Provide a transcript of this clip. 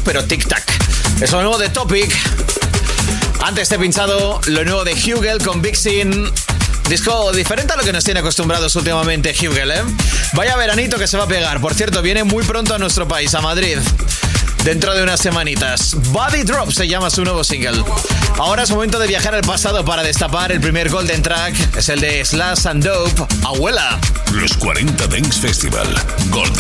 pero tic-tac. Es lo nuevo de Topic. Antes te he pinchado lo nuevo de Hugel con Big Sin. Disco diferente a lo que nos tiene acostumbrados últimamente Hugel, ¿eh? Vaya veranito que se va a pegar. Por cierto, viene muy pronto a nuestro país, a Madrid. Dentro de unas semanitas. Body Drop se llama su nuevo single. Ahora es momento de viajar al pasado para destapar el primer golden track. Es el de Slash and Dope, Abuela. Los 40 Dance Festival Golden.